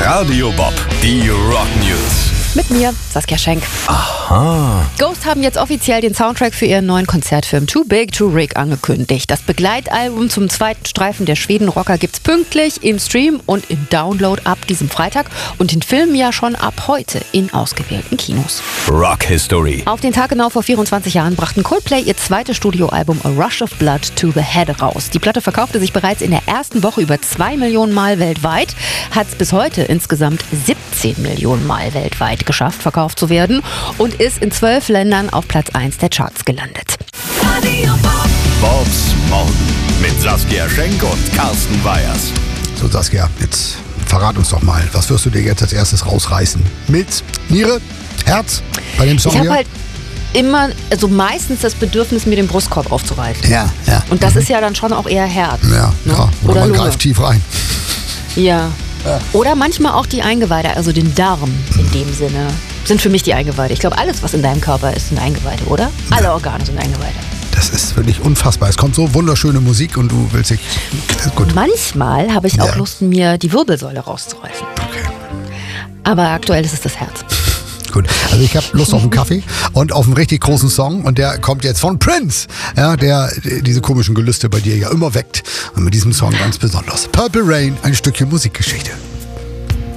Radio Bob, die Rock News. Mit mir, Saskia Schenk. Aha. Ghost haben jetzt offiziell den Soundtrack für ihren neuen Konzertfilm Too Big to Rig angekündigt. Das Begleitalbum zum zweiten Streifen der Schweden-Rocker gibt's pünktlich im Stream und im Download ab diesem Freitag und den Film ja schon ab heute in ausgewählten Kinos. Rock History. Auf den Tag genau vor 24 Jahren brachten Coldplay ihr zweites Studioalbum A Rush of Blood to the Head raus. Die Platte verkaufte sich bereits in der ersten Woche über 2 Millionen Mal weltweit, hat es bis heute insgesamt 17 Millionen Mal weltweit geschafft, verkauft zu werden und ist in 12 Ländern auf Platz 1 der Charts gelandet. Bobs Morgen mit Saskia Schenk und Carsten Weyers. So, Saskia, jetzt verrat uns doch mal, was wirst du dir jetzt als erstes rausreißen? Milz, Niere, Herz bei dem Song Ich habe hier? halt immer, also meistens das Bedürfnis, mir den Brustkorb aufzureißen. Ja. Und das ist ja dann schon auch eher Herz. Ja. Oder Oder man Lunge. greift tief rein. Ja. Oder manchmal auch die Eingeweide, also den Darm in dem Sinne. Sind für mich die Eingeweide. Ich glaube, alles, was in deinem Körper ist, sind Eingeweide, oder? Alle Organe sind Eingeweide. Das ist wirklich unfassbar. Es kommt so wunderschöne Musik und du willst dich... Gut. Manchmal habe ich auch Ja. Lust, mir die Wirbelsäule rauszureißen. Okay. Aber aktuell ist es das Herz. Gut, also ich habe Lust auf einen Kaffee und auf einen richtig großen Song und der kommt jetzt von Prince, ja, der diese komischen Gelüste bei dir ja immer weckt und mit diesem Song ganz besonders. Purple Rain, ein Stückchen Musikgeschichte.